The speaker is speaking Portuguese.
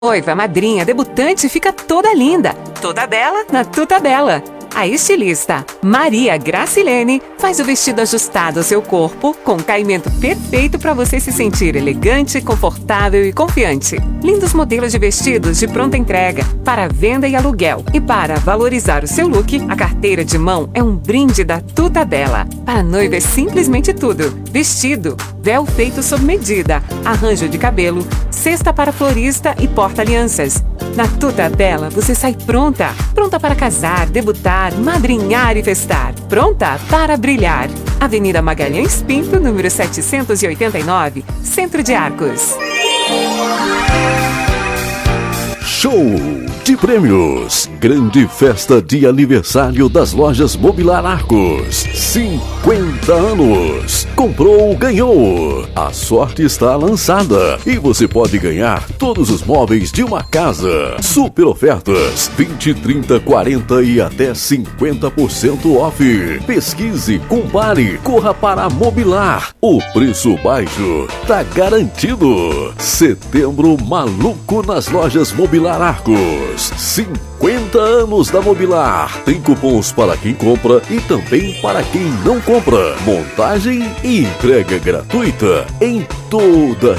Noiva, madrinha, debutante fica toda linda, toda bela na Tuta Bela. A estilista Maria Gracilene faz o vestido ajustado ao seu corpo, com caimento perfeito para você se sentir elegante, confortável e confiante. Lindos modelos de vestidos de pronta entrega para venda e aluguel. E para valorizar o seu look, a carteira de mão é um brinde da Tuta Bela. Para a noiva é simplesmente tudo: vestido, véu feito sob medida, arranjo de cabelo, cesta para florista e porta-alianças. Na Tuta Bela você sai pronta para casar, debutar, madrinhar e festar. Pronta para brilhar. Avenida Magalhães Pinto, número 789, Centro de Arcos. Show de prêmios. Grande festa de aniversário das lojas Mobilar Arcos. 50 anos. Comprou, ganhou. A sorte está lançada e você pode ganhar todos os móveis de uma casa. Super ofertas: 20, 30, 40 e até 50% off. Pesquise, compare, corra para Mobilar. O preço baixo tá garantido. Setembro maluco nas lojas Mobilar Arcos. 50 anos da Mobilar. Tem cupons para quem compra e também para quem não compra. Montagem e entrega gratuita em toda a